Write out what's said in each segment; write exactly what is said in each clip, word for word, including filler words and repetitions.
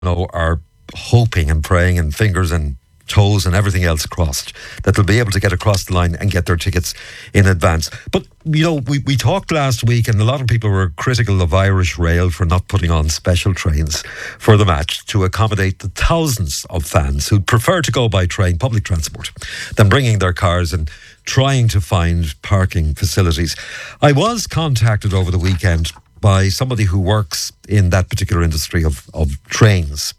know, are hoping and praying and fingers and toes and everything else crossed that they'll be able to get across the line and get their tickets in advance. But, you know, we, we talked last week and a lot of people were critical of Irish Rail for not putting on special trains for the match to accommodate the thousands of fans who'd prefer to go by train, public transport, than bringing their cars and trying to find parking facilities. I was contacted over the weekend by somebody who works in that particular industry of, of trains.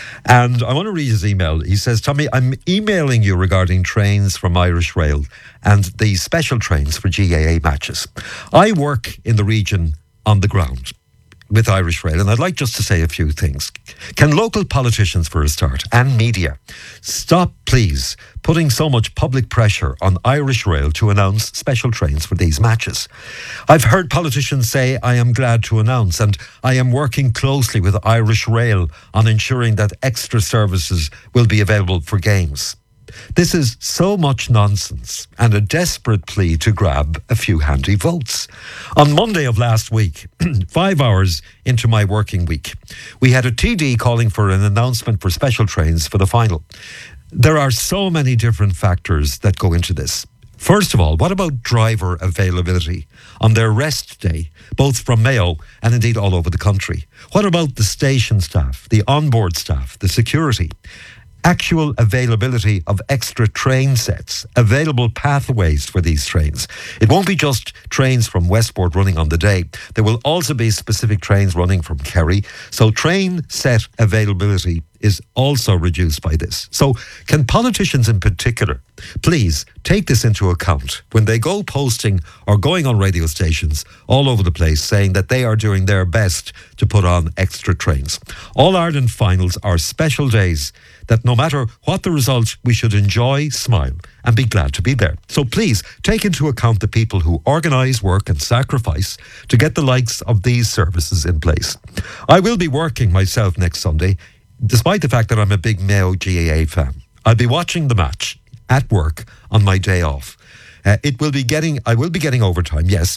And I want to read his email. He says, Tommy, I'm emailing you regarding trains from Irish Rail and the special trains for G A A matches. I work in the region on the ground with Irish Rail, and I'd like just to say a few things. Can local politicians, for a start, and media, stop, please, putting so much public pressure on Irish Rail to announce special trains for these matches? I've heard politicians say, I am glad to announce, and I am working closely with Irish Rail on ensuring that extra services will be available for games. This is so much nonsense and a desperate plea to grab a few handy votes. On Monday of last week, five hours into my working week, we had a T D calling for an announcement for special trains for the final. There are so many different factors that go into this. First of all, what about driver availability on their rest day, both from Mayo and indeed all over the country? What about the station staff, the onboard staff, the security? Actual availability of extra train sets, available pathways for these trains. It won't be just trains from Westport running on the day. There will also be specific trains running from Kerry. So train set availability is also reduced by this. So can politicians in particular please take this into account when they go posting or going on radio stations all over the place saying that they are doing their best to put on extra trains? All Ireland finals are special days that no matter what the result, we should enjoy, smile and be glad to be there. So please take into account the people who organise, work and sacrifice to get the likes of these services in place. I will be working myself next Sunday, despite the fact that I'm a big Mayo G A A fan. I'll be watching the match at work on my day off. Uh, it will be getting, I will be getting overtime, yes,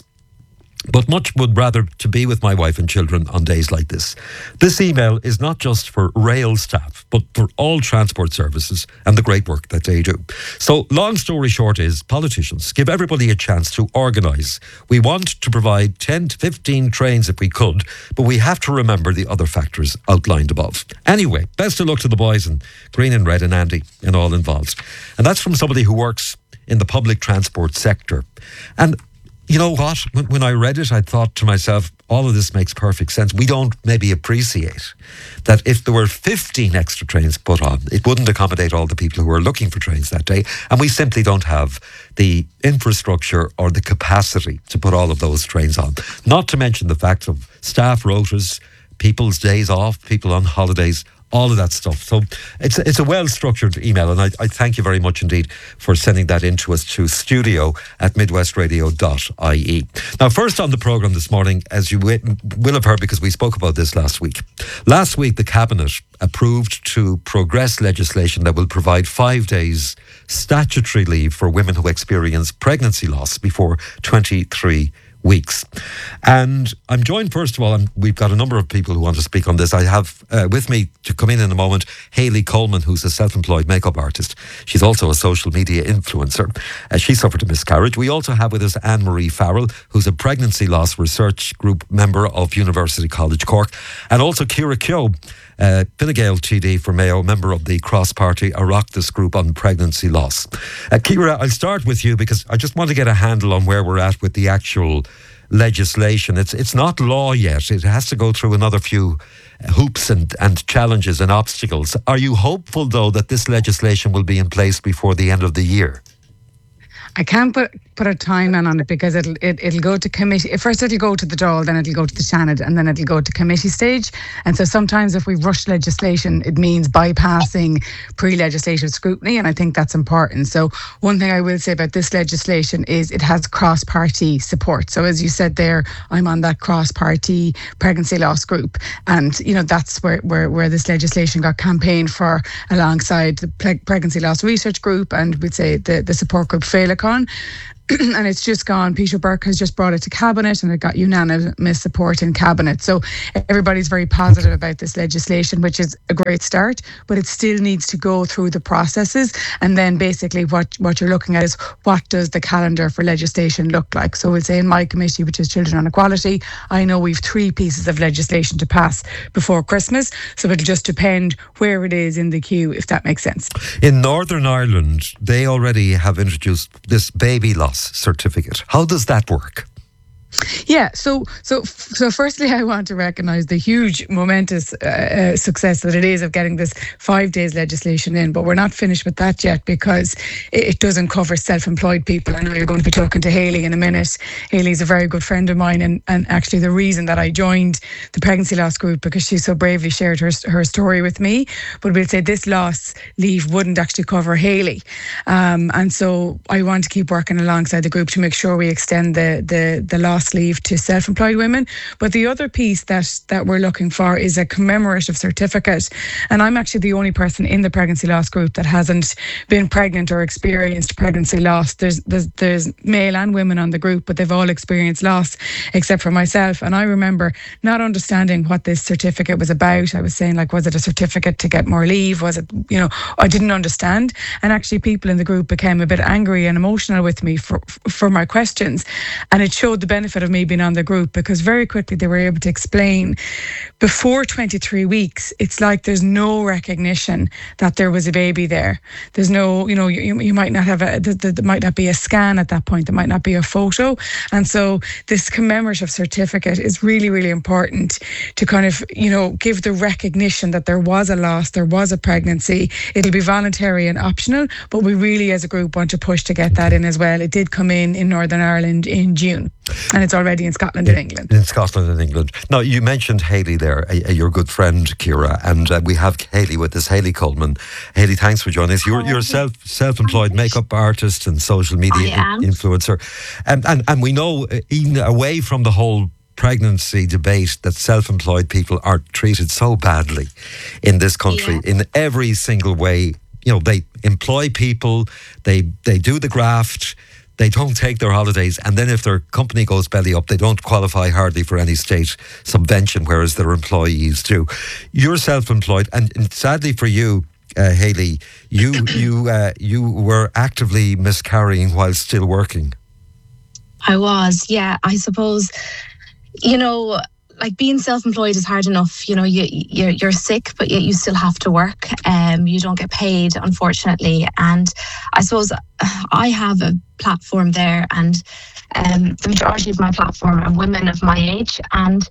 but much would rather to be with my wife and children on days like this. This email is not just for rail staff, but for all transport services and the great work that they do. So long story short is, politicians, give everybody a chance to organise. We want to provide ten to fifteen trains if we could, but we have to remember the other factors outlined above. Anyway, best of luck to the boys in green and red and Andy and all involved. And that's from somebody who works in the public transport sector. And you know what? When, when I read it, I thought to myself, all of this makes perfect sense. We don't maybe appreciate that if there were fifteen extra trains put on, it wouldn't accommodate all the people who are looking for trains that day. And we simply don't have the infrastructure or the capacity to put all of those trains on. Not to mention the fact of staff rotas, people's days off, people on holidays, all of that stuff. So it's it's a well-structured email, and I, I thank you very much indeed for sending that in to us to studio at midwestradio dot I E. Now, first on the programme this morning, as you will have heard because we spoke about this last week. Last week, the Cabinet approved to progress legislation that will provide five days statutory leave for women who experience pregnancy loss before twenty-three weeks. And I'm joined, first of all, and we've got a number of people who want to speak on this. I have uh, with me to come in in a moment, Hayley Coleman, who's a self-employed makeup artist. She's also a social media influencer. Uh, she suffered a miscarriage. We also have with us Anne-Marie Farrell, who's a pregnancy loss research group member of University College Cork, and also Ciara Keogh, Uh, Fine Gael T D for Mayo, member of the cross-party Oireachtas group on pregnancy loss. Uh, Ciara, I'll start with you because I just want to get a handle on where we're at with the actual legislation. It's it's not law yet. It has to go through another few hoops and, and challenges and obstacles. Are you hopeful, though, that this legislation will be in place before the end of the year? I can't put put a timeline on it because it'll it, it'll go to committee. First it'll go to the Dáil, then it'll go to the Seanad, and then it'll go to committee stage. And so sometimes if we rush legislation, it means bypassing pre-legislative scrutiny, and I think that's important. So one thing I will say about this legislation is it has cross-party support. So as you said there, I'm on that cross-party pregnancy loss group, and you know that's where where, where this legislation got campaigned for alongside the Pre- pregnancy loss research group, and we'd say the the support group Féileacáin. and it's just gone. Peter Burke has just brought it to Cabinet and it got unanimous support in Cabinet. So everybody's very positive about this legislation, which is a great start, but it still needs to go through the processes. And then basically what, what you're looking at is what does the calendar for legislation look like? So we'll say in my committee, which is Children on Equality, I know we've three pieces of legislation to pass before Christmas. So it'll just depend where it is in the queue, if that makes sense. In Northern Ireland, they already have introduced this baby loss certificate. How does that work? Yeah, so so so firstly, I want to recognise the huge momentous uh, uh, success that it is of getting this five days legislation in, but we're not finished with that yet because it, it doesn't cover self-employed people. I know you're going to be talking to Hayley in a minute. Hayley's a very good friend of mine, and, and actually the reason that I joined the pregnancy loss group because she so bravely shared her her story with me. But we'll say this loss leave wouldn't actually cover Hayley, um, and so I want to keep working alongside the group to make sure we extend the the the loss leave to self-employed women. But the other piece that that we're looking for is a commemorative certificate, and I'm actually the only person in the pregnancy loss group that hasn't been pregnant or experienced pregnancy loss. There's there's, there's male and women on the group, but they've all experienced loss except for myself. And I remember not understanding what this certificate was about. I was saying, like, was it a certificate to get more leave? Was it, you know, I didn't understand. And actually people in the group became a bit angry and emotional with me for for my questions, and it showed the benefit of me being on the group because very quickly they were able to explain before twenty-three weeks, it's like there's no recognition that there was a baby there. There's no, you know, you, you might not have a, there, there might not be a scan at that point, there might not be a photo. And so this commemorative certificate is really, really important to kind of, you know, give the recognition that there was a loss, there was a pregnancy. It'll be voluntary and optional, but we really as a group want to push to get that in as well. It did come in in Northern Ireland in June. And it's already in Scotland and England. In Scotland and England. Now, you mentioned Hayley there, uh, your good friend, Ciara, and uh, we have Hayley with us, Hayley Coleman. Hayley, thanks for joining us. You're, you're a self, self-employed makeup artist and social media in, influencer. Um, and, and we know, uh, even away from the whole pregnancy debate, that self-employed people are treated so badly in this country, yeah. in every single way. You know, they employ people, they they do the graft, they don't take their holidays, and then if their company goes belly up, they don't qualify hardly for any state subvention, whereas their employees do. You're self-employed, and, and sadly for you, uh, Hayley, you you uh, you were actively miscarrying while still working. I was, yeah. I suppose, you know, like being self-employed is hard enough. You know, you you're, you're sick, but yet you still have to work. Um, you don't get paid, unfortunately. And I suppose I have a platform there, and um, the majority of my platform are women of my age. And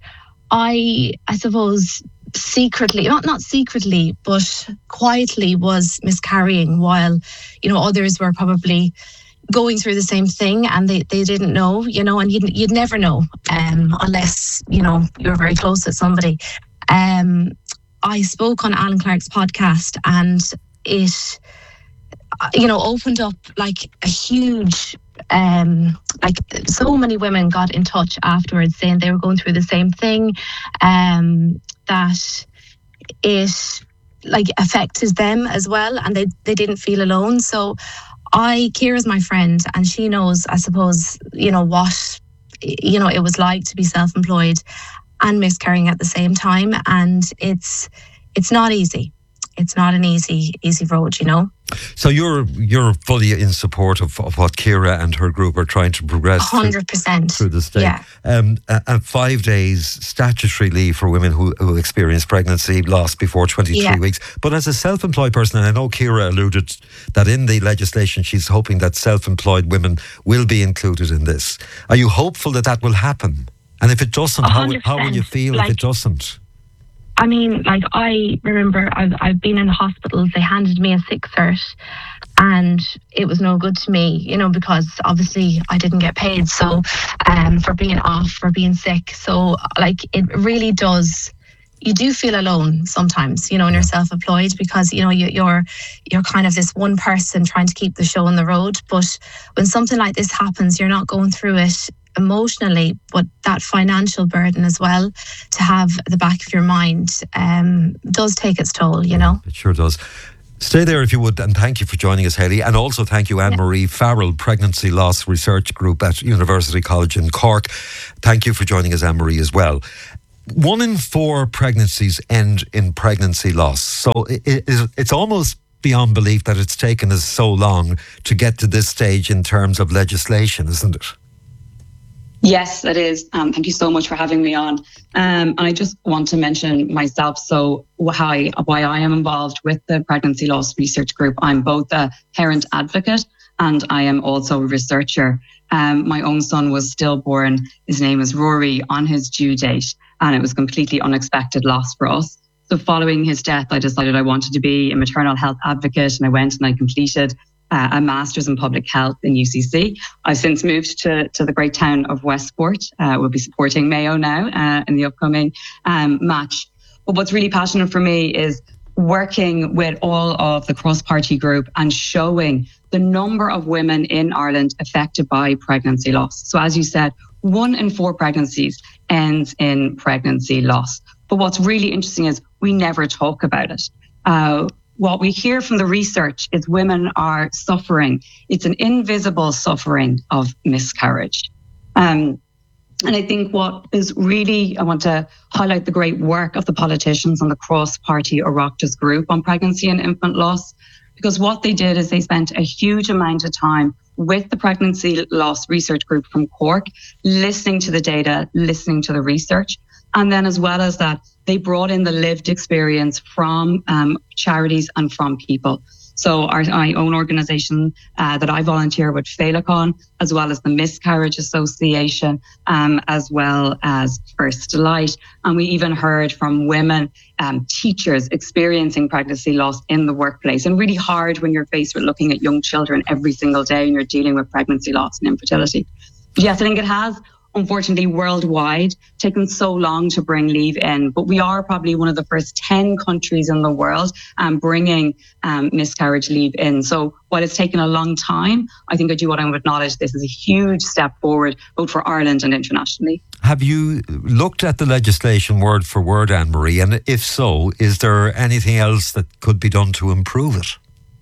I, I suppose, secretly, not not secretly, but quietly was miscarrying while, you know, others were probably going through the same thing and they, they didn't know, you know, and you'd, you'd never know um, unless, you know, you're very close with somebody. Um, I spoke on Alan Clark's podcast, and it, you know, opened up like a huge, um, like so many women got in touch afterwards saying they were going through the same thing, um, that it like affected them as well, and they, they didn't feel alone. So I, Ciara's my friend, and she knows, I suppose, you know, what, you know, it was like to be self-employed and miscarrying at the same time. And it's, it's not easy. It's not an easy, easy road, you know. So you're you're fully in support of, of what Ciara and her group are trying to progress one hundred percent through, through the state. Yeah. Um, and five days statutory leave for women who, who experience pregnancy loss before twenty-three yeah. weeks. But as a self-employed person, and I know Ciara alluded that in the legislation she's hoping that self-employed women will be included in this. Are you hopeful that that will happen? And if it doesn't, how, how will you feel like, if it doesn't? I mean, like, I remember I've, I've been in hospitals, they handed me a sick cert and it was no good to me, you know, because obviously I didn't get paid. So, um, for being off, for being sick. So, like, it really does, you do feel alone sometimes, you know, when you're self-employed, because, you know, you, you're, you're kind of this one person trying to keep the show on the road. But when something like this happens, you're not going through it emotionally, but that financial burden as well to have at the back of your mind um, does take its toll, you know. It sure does. Stay there if you would, and thank you for joining us, Hayley. And also thank you, Anne-Marie Farrell, Pregnancy Loss Research Group at University College in Cork. Thank you for joining us, Anne-Marie, as well. One in four pregnancies end in pregnancy loss. So it, it, it's almost beyond belief that it's taken us so long to get to this stage in terms of legislation, isn't it? Yes, it is. Um, thank you so much for having me on. Um, and I just want to mention myself. So why, why I am involved with the Pregnancy Loss Research Group. I'm both a parent advocate and I am also a researcher. Um, my own son was stillborn. His name is Rory on his due date, and it was a completely unexpected loss for us. So following his death, I decided I wanted to be a maternal health advocate, and I went and I completed Uh, a Master's in Public Health in U C C. I've since moved to, to the great town of Westport. Uh, we'll be supporting Mayo now uh, in the upcoming um, match. But what's really passionate for me is working with all of the cross-party group and showing the number of women in Ireland affected by pregnancy loss. So as you said, one in four pregnancies ends in pregnancy loss. But what's really interesting is we never talk about it. Uh, What we hear from the research is women are suffering. It's an invisible suffering of miscarriage. Um, and I think what is really, I want to highlight the great work of the politicians on the cross-party Oireachtas group on pregnancy and infant loss, because what they did is they spent a huge amount of time with the Pregnancy Loss Research Group from Cork, listening to the data, listening to the research. And then as well as that, they brought in the lived experience from um, charities and from people. So our, my own organisation uh, that I volunteer with, Féileacáin, as well as the Miscarriage Association, um, as well as First Delight. And we even heard from women, um, teachers experiencing pregnancy loss in the workplace. And really hard when you're faced with looking at young children every single day and you're dealing with pregnancy loss and infertility. But yes, I think it has, unfortunately, worldwide, taken so long to bring leave in. But we are probably one of the first ten countries in the world um, bringing um, miscarriage leave in. So while it's taken a long time, I think I do want to acknowledge this is a huge step forward, both for Ireland and internationally. Have you looked at the legislation word for word, Anne-Marie? And if so, is there anything else that could be done to improve it?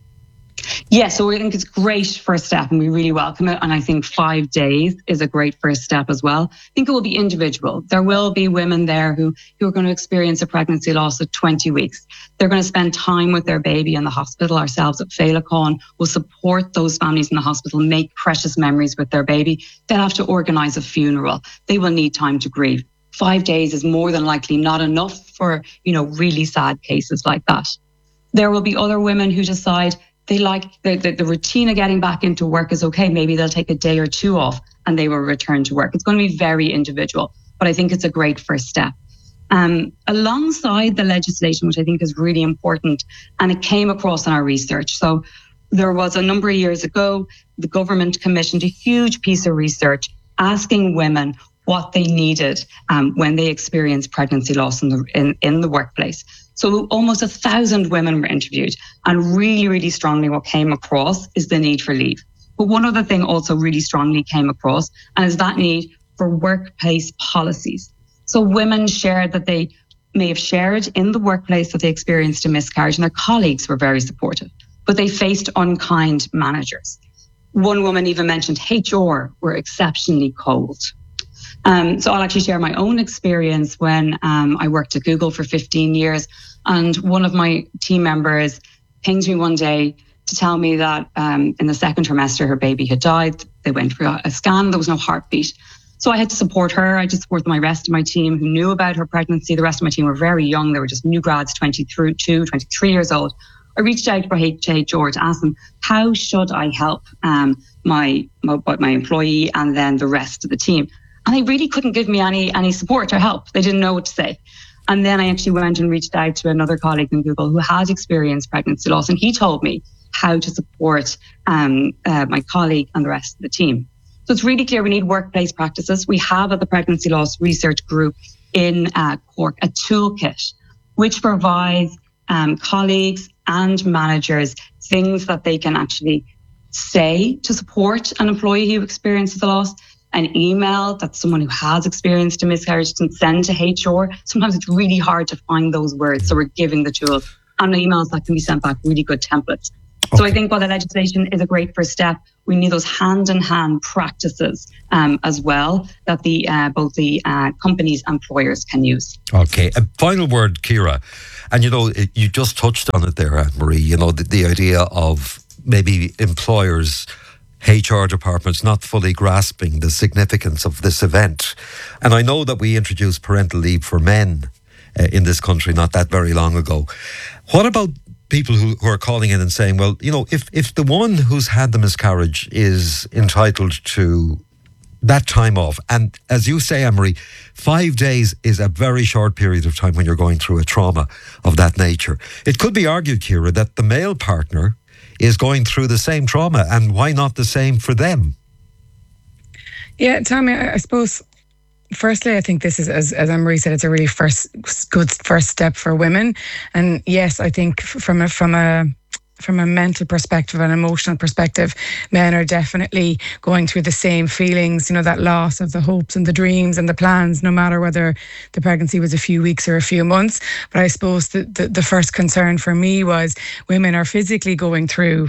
Yeah, so I think it's a great first step and we really welcome it. And I think five days is a great first step as well. I think it will be individual. There will be women there who, who are going to experience a pregnancy loss of twenty weeks. They're going to spend time with their baby in the hospital. Ourselves at Féileacáin will support those families in the hospital, make precious memories with their baby. They'll have to organise a funeral. They will need time to grieve. Five days is more than likely not enough for, you know, really sad cases like that. There will be other women who decide they like the, the, the routine of getting back into work is okay. Maybe they'll take a day or two off and they will return to work. It's going to be very individual, but I think it's a great first step. Um, alongside the legislation, which I think is really important, and it came across in our research. So there was a number of years ago, the government commissioned a huge piece of research asking women what they needed um, when they experienced pregnancy loss in the in, in the workplace. So almost a thousand women were interviewed, and really, really strongly what came across is the need for leave. But one other thing also really strongly came across, and is that need for workplace policies. So women shared that they may have shared in the workplace that they experienced a miscarriage, and their colleagues were very supportive, but they faced unkind managers. One woman even mentioned H R were exceptionally cold. Um, so I'll actually share my own experience when um, I worked at Google for fifteen years. And one of my team members pinged me one day to tell me that um, in the second trimester, her baby had died. They went for a scan. There was no heartbeat. So I had to support her. I had to support my rest of my team who knew about her pregnancy. The rest of my team were very young. They were just new grads, twenty-two, twenty-three years old. I reached out for H R to ask them, how should I help um, my, my, my employee and then the rest of the team? And they really couldn't give me any any support or help. They didn't know what to say. And then I actually went and reached out to another colleague in Google who had experienced pregnancy loss, and he told me how to support um, uh, my colleague and the rest of the team. So it's really clear we need workplace practices. We have at the Pregnancy Loss Research Group in uh, Cork a toolkit which provides um, colleagues and managers things that they can actually say to support an employee who experiences a loss. An email that someone who has experienced a miscarriage can send to H R. Sometimes it's really hard to find those words, so we're giving the tools. and emails that can be sent back really good templates. Okay. So I think while the legislation is a great first step, we need those hand-in-hand practices um, as well that the uh, both the uh, companies and employers can use. Okay, a final word, Ciara. And you know, it, you just touched on it there, Anne-Marie, you know, the, the idea of maybe employers, H R departments not fully grasping the significance of this event. And I know that we introduced parental leave for men uh, in this country not that very long ago. What about people who, who are calling in and saying, well, you know, if, if the woman who's had the miscarriage is entitled to that time off, and as you say, Anne-Marie, five days is a very short period of time when you're going through a trauma of that nature. It could be argued, Ciara, that the male partner is going through the same trauma, and why not the same for them? Yeah, Tommy, I suppose, firstly, I think this is, as, as Anne-Marie said, it's a really first good first step for women. And yes, I think from a from a from a mental perspective, an emotional perspective, men are definitely going through the same feelings, you know, that loss of the hopes and the dreams and the plans, no matter whether the pregnancy was a few weeks or a few months. But I suppose the, the, the first concern for me was women are physically going through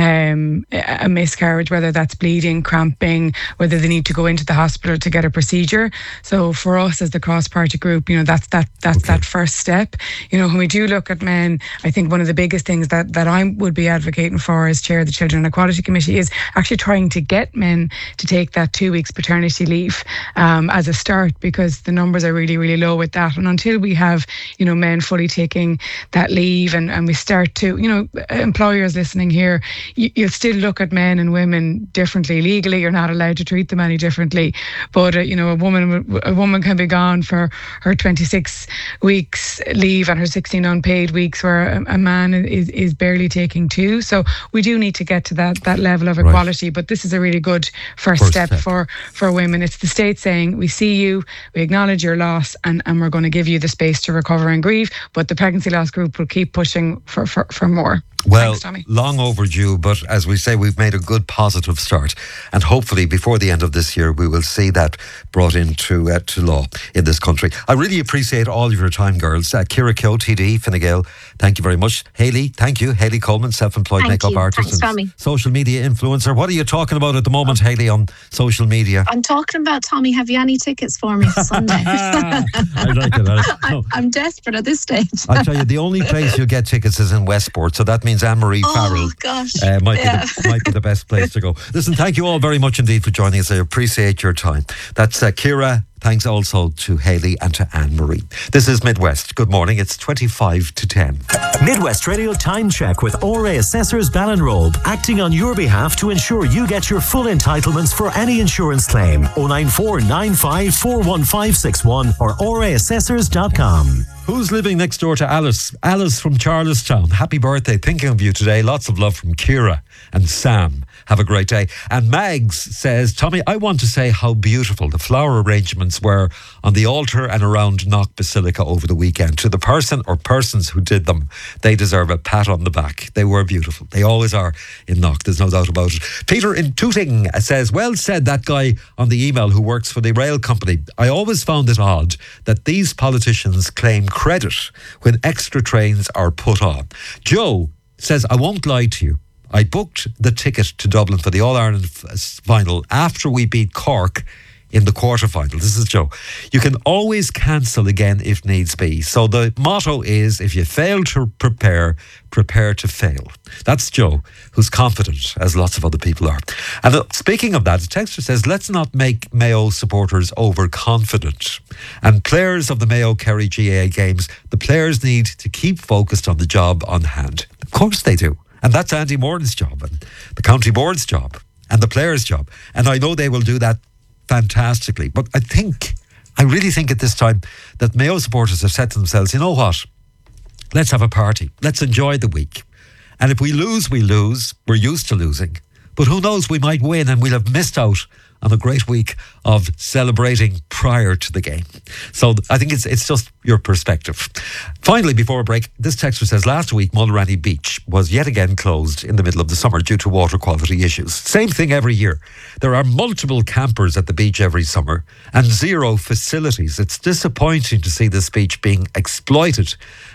um, a miscarriage, whether that's bleeding, cramping, whether they need to go into the hospital to get a procedure. So for us as the cross-party group, you know, that's that that's okay. that first step. You know, when we do look at men, I think one of the biggest things that, that I'm would be advocating for as chair of the Children Equality Committee is actually trying to get men to take that two weeks paternity leave um, as a start, because the numbers are really, really low with that. And until we have, you know, men fully taking that leave and, and we start to, you know, employers listening here, you, you'll still look at men and women differently. Legally, you're not allowed to treat them any differently. But, uh, you know, a woman a woman can be gone for her twenty-six weeks leave and her sixteen unpaid weeks, where a, a man is, is barely taking two. So we do need to get to that that level of equality, right. But this is a really good first, first step, step for for women. It's the state saying, we see you, we acknowledge your loss, and, and we're going to give you the space to recover and grieve, but the pregnancy loss group will keep pushing for, for, for more. Well, Thanks, Tommy. Long overdue, but as we say, we've made a good positive start, and hopefully before the end of this year we will see that brought into uh, to law in this country. I really appreciate all of your time, girls. uh, Ciara Keogh, T D, Fine Gael, thank you very much. Hayley, thank you. Hayley Coleman, self-employed thank makeup you. artist Thanks, and Tommy. Social media influencer. What are you talking about at the moment, Hayley, on social media? I'm talking about, Tommy, have you any tickets for me for Sunday? I like it. I, no. I'm desperate at this stage. I tell you, the only place you'll get tickets is in Westport, so that means Anne-Marie oh, Farrell Oh gosh, uh, might, yeah. be the, might be the best place to go. Listen, thank you all very much indeed for joining us. I appreciate your time. That's uh, Ciara. Thanks also to Hayley and to Anne-Marie. This is Midwest. Good morning. It's twenty-five to ten. Midwest Radio Time Check with O R A Assessors Ballinrobe, acting on your behalf to ensure you get your full entitlements for any insurance claim. oh nine four nine five four one five six one or O R A assessors dot com. Who's living next door to Alice? Alice from Charlestown. Happy birthday. Thinking of you today. Lots of love from Ciara and Sam. Have a great day. And Mags says, Tommy, I want to say how beautiful the flower arrangements were on the altar and around Knock Basilica over the weekend. To the person or persons who did them, they deserve a pat on the back. They were beautiful. They always are in Knock. There's no doubt about it. Peter in Tooting says, well said, that guy on the email who works for the rail company. I always found it odd that these politicians claim credit when extra trains are put on. Joe says, I won't lie to you. I booked the ticket to Dublin for the All-Ireland final after we beat Cork in the quarterfinal. This is Joe. You can always cancel again if needs be. So the motto is, if you fail to prepare, prepare to fail. That's Joe, who's confident, as lots of other people are. And uh, speaking of that, the texter says, let's not make Mayo supporters overconfident. And players of the Mayo Kerry G A A games, the players need to keep focused on the job on hand. Of course they do. And that's Andy Moran's job and the county board's job and the players' job. And I know they will do that fantastically. But I think, I really think at this time that Mayo supporters have said to themselves, you know what? Let's have a party. Let's enjoy the week. And if we lose, we lose. We're used to losing. But who knows, we might win and we'll have missed out on a great week of celebrating prior to the game. So I think it's it's just your perspective. Finally, before a break, this texter says, last week Mulranny Beach was yet again closed in the middle of the summer due to water quality issues. Same thing every year. There are multiple campers at the beach every summer and zero facilities. It's disappointing to see this beach being exploited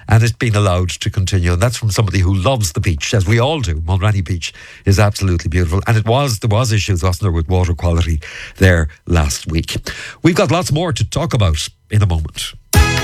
and it's been allowed to continue. And that's from somebody who loves the beach, as we all do. Mulranny Beach is absolutely beautiful. And it was, there was issues, wasn't there, with water quality there last week. We've got lots more to talk about in a moment.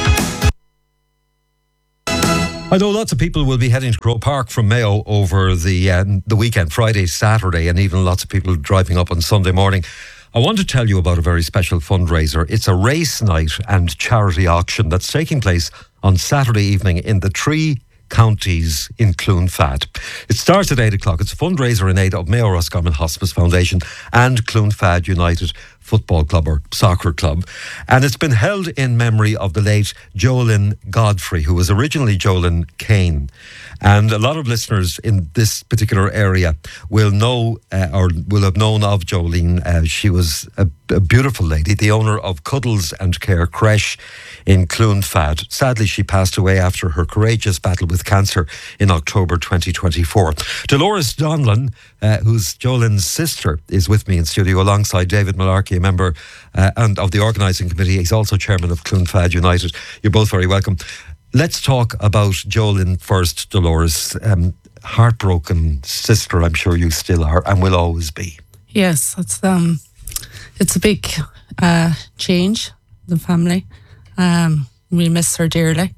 I know lots of people will be heading to Croke Park from Mayo over the uh, the weekend, Friday, Saturday, and even lots of people driving up on Sunday morning. I want to tell you about a very special fundraiser. It's a race night and charity auction that's taking place on Saturday evening in the Three Counties in Clonfad. It starts at eight o'clock. It's a fundraiser in aid of Mayo Roscommon Hospice Foundation and Clonfad United Football Club or Soccer Club. And it's been held in memory of the late Jolyn Godfrey, who was originally Jolyn Kane. And a lot of listeners in this particular area will know uh, or will have known of Jolene. Uh, she was a, a beautiful lady, the owner of Cuddles and Care Creche in Clonfad. Sadly, she passed away after her courageous battle with cancer in October twenty twenty-four. Dolores Donlan, uh, who's Jolene's sister, is with me in studio alongside David Malarkey, a member uh, and of the organising committee. He's also chairman of Clonfad United. You're both very welcome. Let's talk about Jolene first, Dolores. Um, heartbroken sister, I'm sure you still are and will always be. Yes, it's um, it's a big uh, change, the family. Um, we miss her dearly.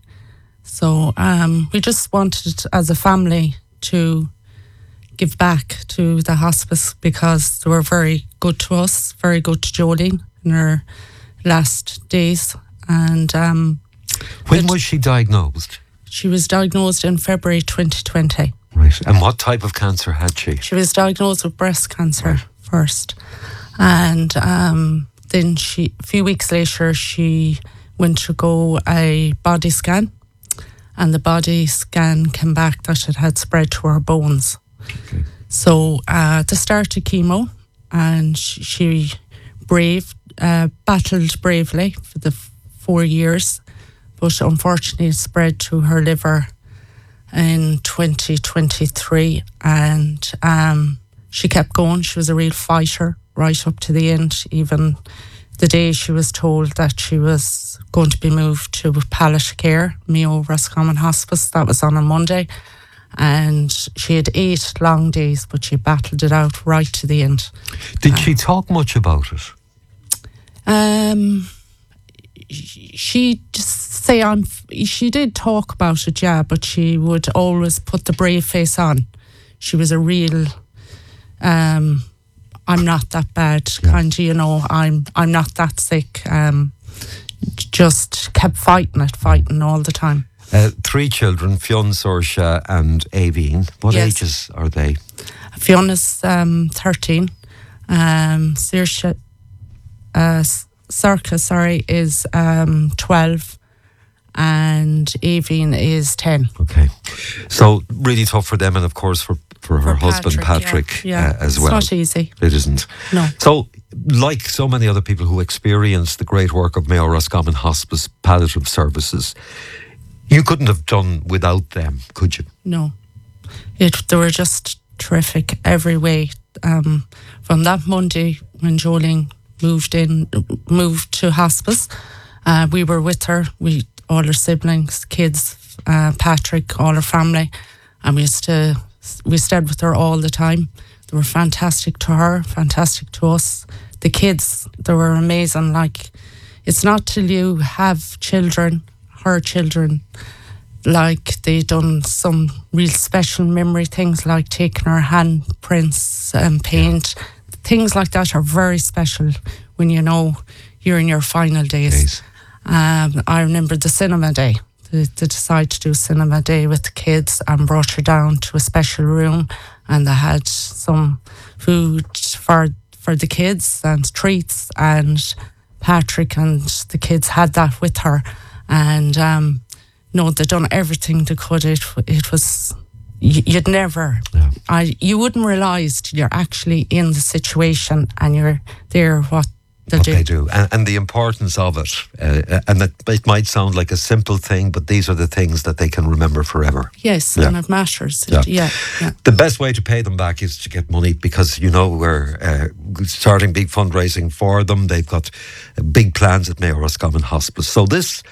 So um, we just wanted, as a family, to give back to the hospice because they were very good to us, very good to Jolene in her last days. And um, when was she diagnosed? She was diagnosed in February twenty twenty. Right. And what type of cancer had she? She was diagnosed with breast cancer first. And um, then she, a few weeks later, she went to go a body scan. And the body scan came back that it had spread to her bones. Okay. So uh, they started chemo, and she, she brave, uh, battled bravely for the f- four years. But unfortunately it spread to her liver in twenty twenty-three, and um, she kept going. She was a real fighter right up to the end, even the day she was told that she was going to be moved to palliative care, Mayo Roscommon Hospice. That was on a Monday, and she had eight long days, but she battled it out right to the end. Did uh, she talk much about it? Um, she just say on. She did talk about it, yeah, but she would always put the brave face on. She was a real. Um, I'm not that bad, yeah. kind of, you know. I'm I'm not that sick. Um, just kept fighting it, fighting all the time. Uh, three children, Fionn, Saoirse and Aoibhinn. What yes. ages are they? Fionna's um, thirteen. Um, Saoirse, uh, Saoirse, sorry, is um, twelve. And Aoibhinn is ten. Okay. So really tough for them, and of course for, for her for husband Patrick, Patrick yeah. Yeah. Uh, as well. It's not easy. It isn't. No. So, like so many other people who experience the great work of Mayo Roscommon Hospice Palliative Services, you couldn't have done without them, could you? No. It, they were just terrific every way. Um, from that Monday when Jolene moved in, moved to hospice, uh, we were with her. We all her siblings, kids, uh, Patrick, all her family, and we used to we stayed with her all the time. They were fantastic to her, fantastic to us. The kids, they were amazing. Like, it's not till you have children, her children, like they done some real special memory things, like taking her handprints and paint. Yeah. Things like that are very special when you know you're in your final days. days. Um, I remember the cinema day. They, they decided to do cinema day with the kids and brought her down to a special room, and they had some food for for the kids and treats, and Patrick and the kids had that with her, and um, no, they done everything they could. It it was you'd never, yeah. I you wouldn't realise till you're actually in the situation and you're there what. What they do, and, and the importance of it, uh, and that it might sound like a simple thing, but these are the things that they can remember forever. Yes, yeah. And it matters. Yeah. Yeah, yeah. The best way to pay them back is to get money, because you know we're uh, starting big fundraising for them. They've got big plans at Mayo Roscommon Hospice. So this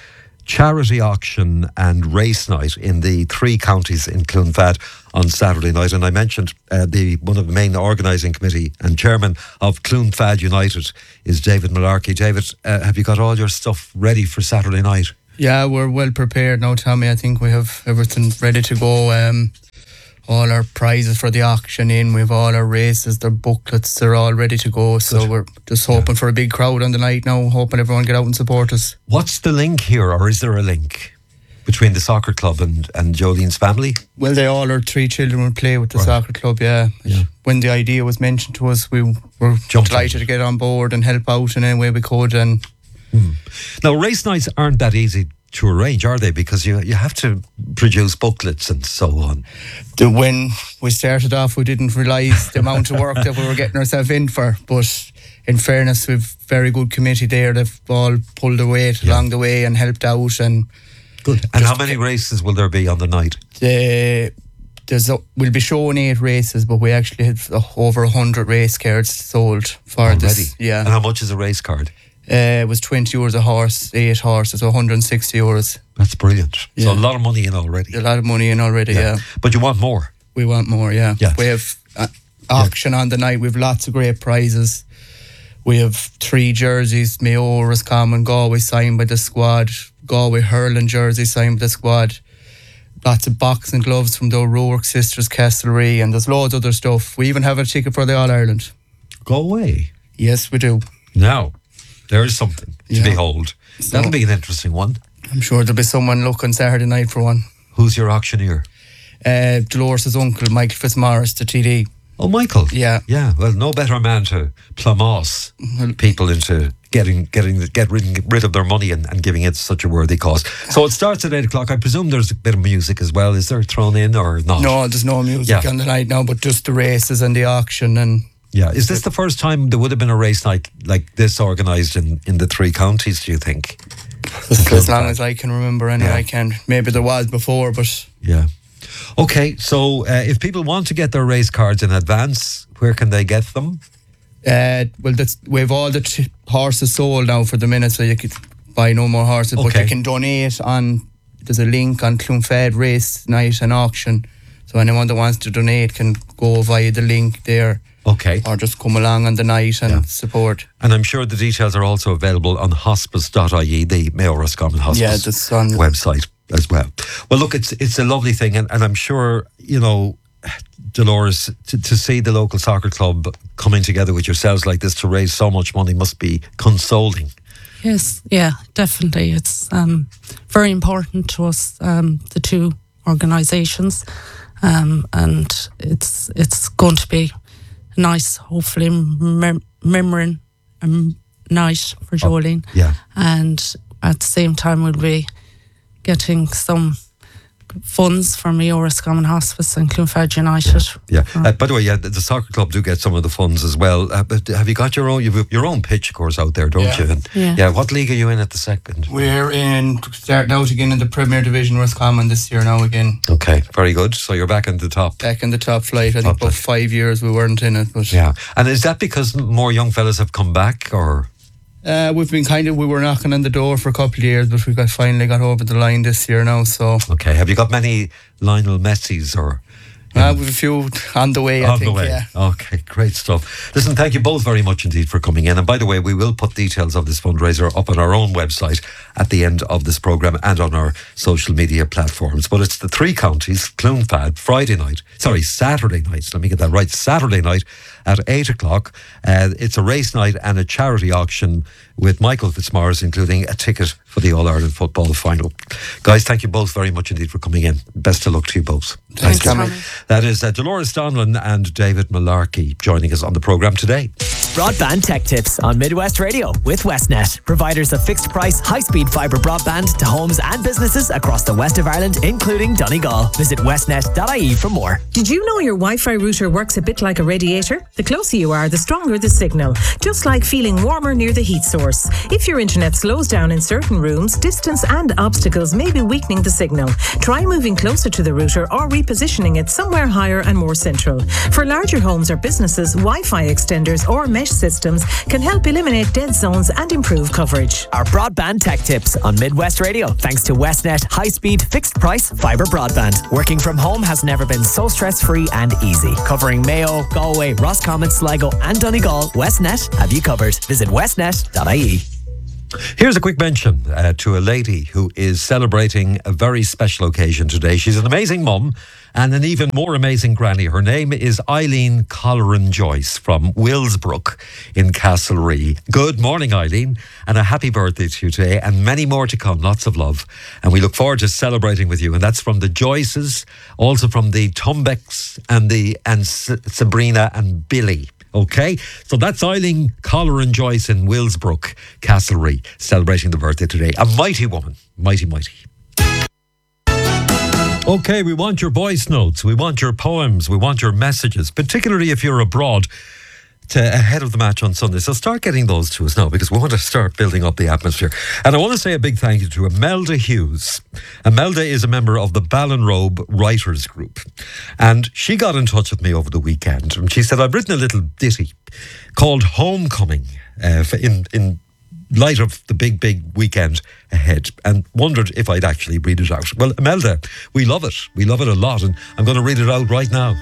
charity auction and race night in the three counties in Clonfad on Saturday night. And I mentioned uh, the one of the main organising committee and chairman of Clonfad United is David Malarkey. David, uh, have you got all your stuff ready for Saturday night? Yeah, we're well prepared now, Tommy. I think we have everything ready to go. Um, all our prizes for the auction in, we have all our races, their booklets, they're all ready to go. So Good. We're just hoping yeah. for a big crowd on the night now, hoping everyone get out and support us. What's the link here, or is there a link between the soccer club and, and Jolene's family? Well, they all, our three children will play with the right. soccer club, yeah. yeah. When the idea was mentioned to us, we were Jumped delighted in. to get on board and help out in any way we could. And hmm. Now, race nights aren't that easy to arrange, are they? Because you you have to produce booklets and so on. The, when we started off, we didn't realise the amount of work that we were getting ourselves in for. But in fairness, we've very good committee there. They've all pulled their weight yeah. along the way and helped out. And good. And how many races will there be on the night? The, there's a, we'll be showing eight races, but we actually had over a hundred race cards sold for Already? this. Yeah. And how much is a race card? Uh, it was twenty euros a horse, eight horses, so one hundred sixty euros. That's brilliant. Yeah. So a lot of money in already. A lot of money in already, yeah. yeah. But you want more? We want more, yeah. yeah. We have uh, auction yeah. on the night. We have lots of great prizes. We have three jerseys, Mayo, Roscommon, Galway signed by the squad, Galway hurling jersey signed by the squad. Lots of boxing gloves from the O'Rourke sisters, Castlereagh, and there's loads of other stuff. We even have a ticket for the All-Ireland. Galway? Yes, we do. Now, there is something to yeah. behold. So, that'll be an interesting one. I'm sure there'll be someone looking Saturday night for one. Who's your auctioneer? Uh, Dolores' uncle, Michael Fitzmaurice, the T D. Oh, Michael. Yeah. Yeah, well, no better man to plumbos people into getting getting get rid, rid of their money and, and giving it such a worthy cause. So it starts at eight o'clock. I presume there's a bit of music as well. Is there thrown in or not? No, there's no music yeah. on the night now, but just the races and the auction and... Yeah, is this the first time there would have been a race night like this organised in, in the three counties, do you think? As, as long as I can remember, anyway, yeah. I can. Maybe there was before, but... Yeah. Okay, so uh, if people want to get their race cards in advance, where can they get them? Uh, well, that's, we have all the t- horses sold now for the minute, so you could buy no more horses, okay. but you can donate on... There's a link on Clonfad Race Night and Auction, so anyone that wants to donate can go via the link there. Okay. Or just come along on the night and yeah. support. And I'm sure the details are also available on hospice dot I E, the Mayo Roscommon Hospice yeah, that's on website as well. Well, look, it's it's a lovely thing, and, and I'm sure, you know, Dolores, to, to see the local soccer club coming together with yourselves like this to raise so much money must be consoling. Yes, yeah, definitely. It's um, very important to us, um, the two organisations, um, and it's it's going to be nice, hopefully, mem- remembering a night for Jolene. Oh, yeah. And at the same time, we'll be getting some funds from Mayo Roscommon Hospice and Clonfad United. Yeah. yeah. Uh, by the way, yeah, the, the soccer club do get some of the funds as well. Uh, but have you got your own? You've your own pitch, of course, out there, don't yeah. you? And yeah. yeah. What league are you in at the second? We're in starting out again in the Premier Division, Roscommon this year now again. Okay, very good. So you're back in the top. Back in the top flight. I top think about five years we weren't in it, but yeah. And is that because more young fellas have come back, or? Uh, we've been kind of, we were knocking on the door for a couple of years, but we got finally got over the line this year now, so. Okay, have you got many Lionel Messis or? Uh, we've a few on the way, I on think, the way. yeah. Okay, great stuff. Listen, thank you both very much indeed for coming in. And by the way, we will put details of this fundraiser up on our own website at the end of this programme and on our social media platforms. But it's the three counties, Clonfad, Friday night, sorry, Saturday night, let me get that right, Saturday night at eight o'clock. Uh, it's a race night and a charity auction with Michael Fitzmaurice, including a ticket for the All-Ireland football final. Guys, thank you both very much indeed for coming in. Best of luck to you both. Thanks, Tommy. That is uh, Dolores Donlan and David Malarkey joining us on the programme today. Broadband Tech Tips on Midwest Radio with Westnet, providers of fixed price, high-speed fibre broadband to homes and businesses across the west of Ireland, including Donegal. Visit westnet dot I E for more. Did you know your Wi-Fi router works a bit like a radiator? The closer you are, the stronger the signal, just like feeling warmer near the heat source. If your internet slows down in certain rooms, distance and obstacles may be weakening the signal. Try moving closer to the router or repositioning it somewhere higher and more central. For larger homes or businesses, Wi-Fi extenders or mesh systems can help eliminate dead zones and improve coverage. Our broadband tech tips on Midwest Radio, thanks to WestNet high-speed fixed-price fibre broadband. Working from home has never been so stress-free and easy. Covering Mayo, Galway, Roscommon, Sligo and Donegal, WestNet have you covered. Visit westnet dot I E. Here's a quick mention uh, to a lady who is celebrating a very special occasion today. She's an amazing mum and an even more amazing granny. Her name is Eileen Colleran Joyce from Willsbrook in Castlerea. Good morning, Eileen, and a happy birthday to you today, and many more to come. Lots of love. And we look forward to celebrating with you. And that's from the Joyces, also from the Tumbecks and the and S- Sabrina and Billy. Okay, so that's Eileen Colleran Joyce in Willsbrook, Castlerea, celebrating the birthday today. A mighty woman, mighty, mighty. Okay, we want your voice notes, we want your poems, we want your messages, particularly if you're abroad to ahead of the match on Sunday. So start getting those to us now, because we want to start building up the atmosphere. And I want to say a big thank you to Imelda Hughes. Imelda is a member of the Ballinrobe Writers Group. And she got in touch with me over the weekend. And she said, I've written a little ditty called Homecoming uh, in, in light of the big, big weekend ahead, and wondered if I'd actually read it out. Well, Imelda, we love it. We love it a lot. And I'm going to read it out right now.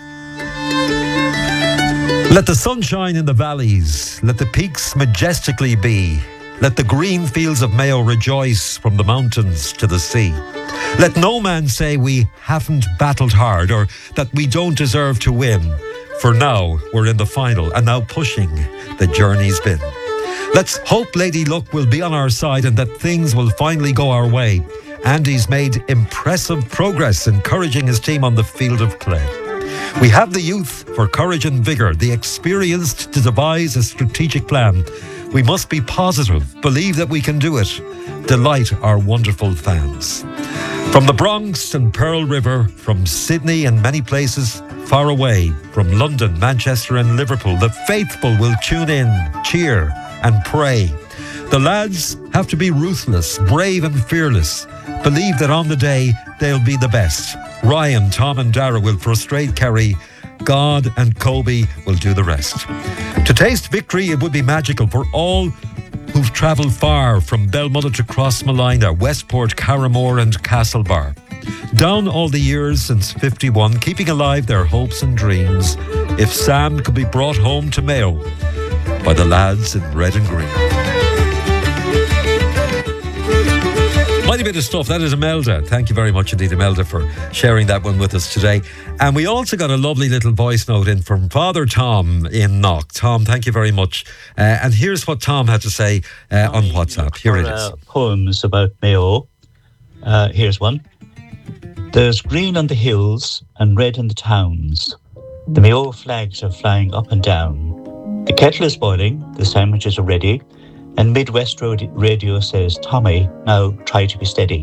Let the sun shine in the valleys, let the peaks majestically be, let the green fields of Mayo rejoice from the mountains to the sea. Let no man say we haven't battled hard or that we don't deserve to win, for now we're in the final and now pushing the journey's been. Let's hope Lady Luck will be on our side and that things will finally go our way. Andy's made impressive progress, encouraging his team on the field of play. We have the youth for courage and vigour, the experienced to devise a strategic plan. We must be positive, believe that we can do it, delight our wonderful fans. From the Bronx and Pearl River, from Sydney and many places far away, from London, Manchester and Liverpool, the faithful will tune in, cheer and pray. The lads have to be ruthless, brave and fearless. Believe that on the day they'll be the best. Ryan, Tom and Dara will frustrate Kerry. God and Kobe will do the rest. To taste victory, it would be magical for all who've travelled far from Belmullet to Crossmalina, Westport, Carramore and Castlebar. Down all the years since fifty-one, keeping alive their hopes and dreams. If Sam could be brought home to Mayo by the lads in red and green. Mighty bit of stuff. That is Imelda. Thank you very much indeed, Imelda, for sharing that one with us today. And we also got a lovely little voice note in from Father Tom in Knock. Tom, thank you very much. Uh, and here's what Tom had to say uh, on WhatsApp. Here it is. Uh, poems about Mayo. Uh, here's one. There's green on the hills and red in the towns. The Mayo flags are flying up and down. The kettle is boiling. The sandwiches are ready. And Midwest Radio says, Tommy, now try to be steady.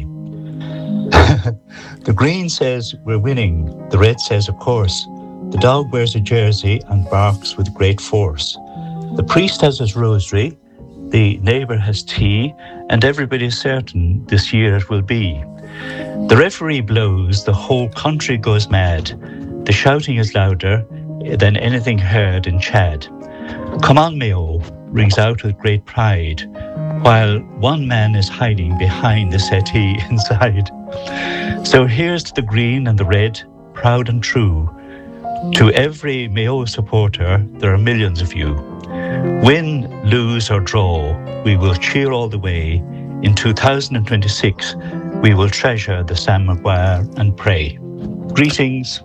The green says, we're winning. The red says, of course. The dog wears a jersey and barks with great force. The priest has his rosary. The neighbour has tea. And everybody's certain this year it will be. The referee blows. The whole country goes mad. The shouting is louder than anything heard in Chad. Come on, Mayo, rings out with great pride, while one man is hiding behind the settee inside. So here's to the green and the red, proud and true. To every Mayo supporter, there are millions of you. Win, lose or draw, we will cheer all the way. In two thousand twenty-six, we will treasure the Sam Maguire and pray. Greetings.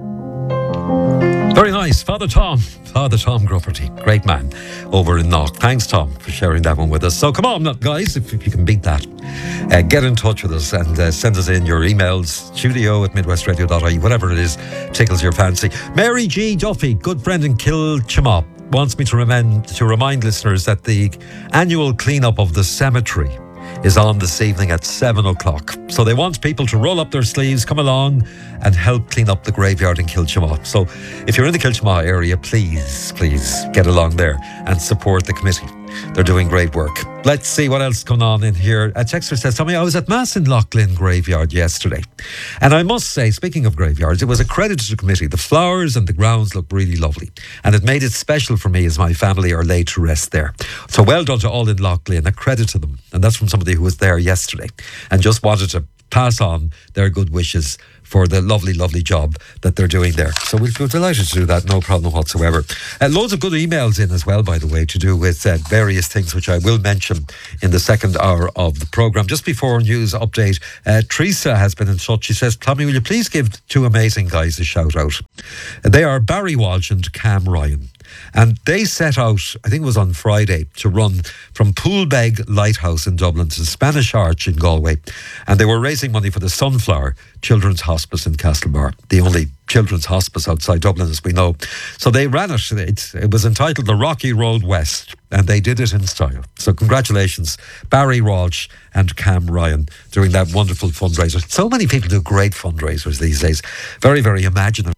Very nice. Father Tom. Father Tom Grufferty. Great man over in Knock. Thanks, Tom, for sharing that one with us. So come on, guys, if, if you can beat that. Uh, get in touch with us and uh, send us in your emails, studio at midwestradio dot I E, whatever it is, tickles your fancy. Mary G. Duffy, good friend in Kilchimop, wants me to remind, to remind listeners that the annual clean-up of the cemetery is on this evening at seven o'clock. So they want people to roll up their sleeves, come along and help clean up the graveyard in Kilchimop. So if you're in the Kilchimop area, please, please get along there and support the committee. They're doing great work. Let's see what else going on in here. A texter says, Tommy, I was at Mass in Loughlin Graveyard yesterday. And I must say, speaking of graveyards, it was a credit to the committee. The flowers and the grounds look really lovely. And it made it special for me as my family are laid to rest there. So well done to all in Loughlin. A credit to them. And that's from somebody who was there yesterday and just wanted to pass on their good wishes for the lovely, lovely job that they're doing there. So we're, we're delighted to do that, no problem whatsoever. Uh, loads of good emails in as well, by the way, to do with uh, various things, which I will mention in the second hour of the programme. Just before news update, uh, Teresa has been in touch. She says, Tommy, will you please give two amazing guys a shout out? Uh, they are Barry Walsh and Cam Ryan. And they set out, I think it was on Friday, to run from Poolbeg Lighthouse in Dublin to the Spanish Arch in Galway. And they were raising money for the Sunflower Children's Hospice in Castlebar, the only children's hospice outside Dublin, as we know. So they ran it. It, it was entitled The Rocky Road West, and they did it in style. So congratulations, Barry Walsh and Cam Ryan, doing that wonderful fundraiser. So many people do great fundraisers these days. Very, very imaginative.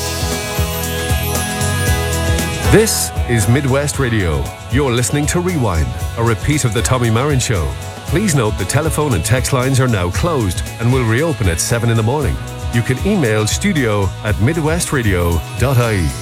This is Midwest Radio. You're listening to Rewind, a repeat of the Tommy Marin Show. Please note the telephone and text lines are now closed and will reopen at seven in the morning. You can email studio at midwestradio dot I E.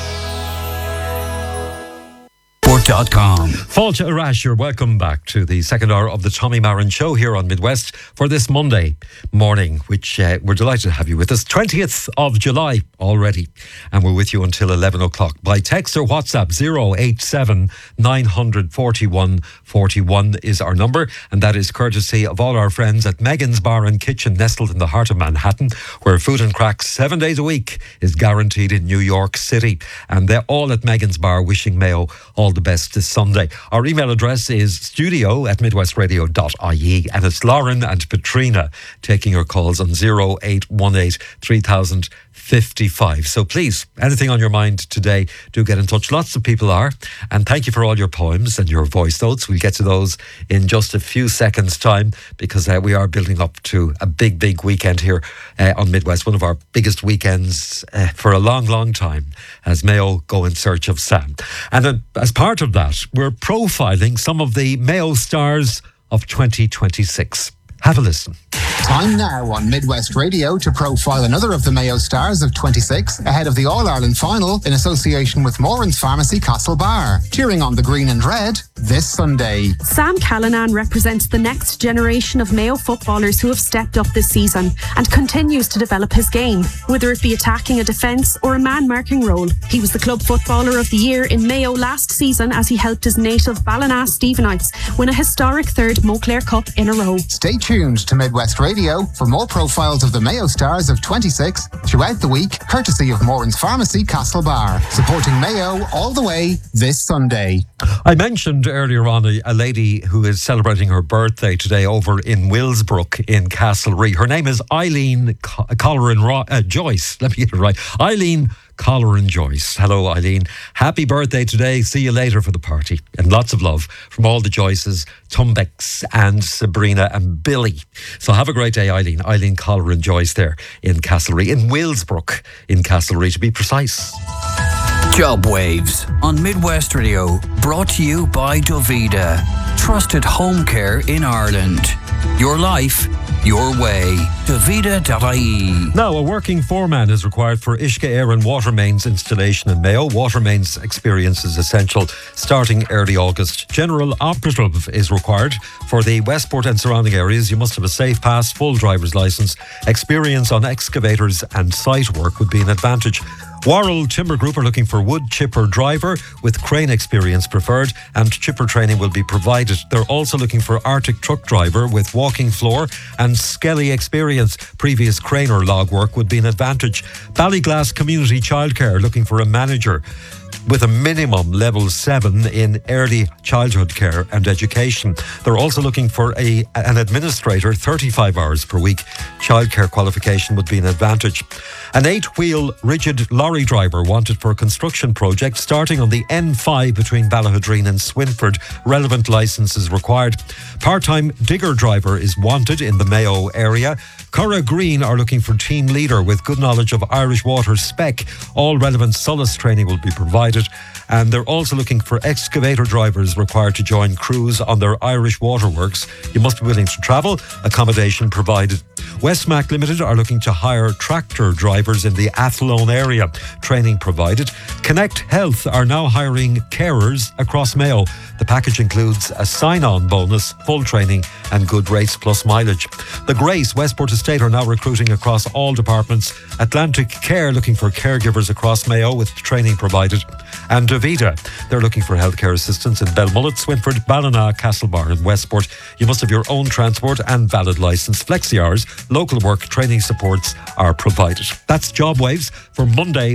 dot com. Fáilte Arash, you're welcome back to the second hour of the Tommy Marin Show here on Midwest for this Monday morning, which uh, we're delighted to have you with us. twentieth of July already, and we're with you until eleven o'clock by text or WhatsApp. Zero eight seven nine hundred forty-one forty-one is our number, and that is courtesy of all our friends at Megan's Bar and Kitchen, nestled in the heart of Manhattan, where food and cracks seven days a week is guaranteed in New York City. And they're all at Megan's Bar, wishing Mayo all the best this Sunday. Our email address is studio at midwestradio dot I E, and it's Lauren and Petrina taking your calls on zero eight one eight three thousand fifty-five. So please, anything on your mind today, do get in touch. Lots of people are, and thank you for all your poems and your voice notes. We'll get to those in just a few seconds time, because uh, we are building up to a big, big weekend here uh, on Midwest, one of our biggest weekends uh, for a long, long time, as Mayo go in search of Sam. And uh, as part of that, we're profiling some of the Mayo stars of twenty twenty-six. Have a listen. Time now on Midwest Radio to profile another of the Mayo stars of twenty-six ahead of the All-Ireland final in association with Moran's Pharmacy Castlebar. Cheering on the green and red this Sunday. Sam Callanan represents the next generation of Mayo footballers who have stepped up this season and continues to develop his game, whether it be attacking a defence or a man-marking role. He was the Club Footballer of the Year in Mayo last season as he helped his native Ballina Stephenites win a historic third Moclair Cup in a row. Stay tuned to Midwest Radio for more profiles of the Mayo stars of twenty-six throughout the week, courtesy of Moran's Pharmacy Castlebar, supporting Mayo all the way this Sunday. I mentioned earlier on a, a lady who is celebrating her birthday today over in Willsbrook in Castlereagh. Her name is Eileen Co- Colleran Ro- uh, Joyce. Let me get it right. Eileen Colleran Joyce. Hello, Eileen. Happy birthday today. See you later for the party. And lots of love from all the Joyces, Tumbecks and Sabrina and Billy. So have a great day, Eileen. Eileen Colleran Joyce there in Castlereagh, in Willsbrook in Castlereagh to be precise. Job Waves on Midwest Radio, brought to you by Dovida, trusted home care in Ireland. Your life, your way. Dovida dot I E. Now, a working foreman is required for Uisce Éireann water mains installation in Mayo. Water mains experience is essential starting early August. General operative is required for the Westport and surrounding areas. You must have a safe pass, full driver's licence. Experience on excavators and site work would be an advantage. Warrell Timber Group are looking for wood chipper driver with crane experience preferred, and chipper training will be provided. They're also looking for Arctic truck driver with walking floor and Skelly experience. Previous crane or log work would be an advantage. Ballyglass Community Childcare looking for a manager with a minimum level seven in early childhood care and education. They're also looking for a an administrator, thirty-five hours per week. Childcare qualification would be an advantage. An eight-wheel rigid lorry driver wanted for a construction project starting on the N five between Ballahudreen and Swinford. Relevant licence is required. Part-time digger driver is wanted in the Mayo area. Curra Green are looking for team leader with good knowledge of Irish Water spec. All relevant Solus training will be provided. And they're also looking for excavator drivers required to join crews on their Irish waterworks. You must be willing to travel, accommodation provided. Westmac Limited are looking to hire tractor drivers in the Athlone area. Training provided. Connect Health are now hiring carers across Mayo. The package includes a sign-on bonus, full training and good rates plus mileage. The Grace Westport Estate are now recruiting across all departments. Atlantic Care looking for caregivers across Mayo with training provided. And Davida, they're looking for healthcare assistants in Belmullet, Swinford, Ballina, Castlebar and Westport. You must have your own transport and valid licence. Flexi hours, local work, training supports are provided. That's Job Waves for Monday.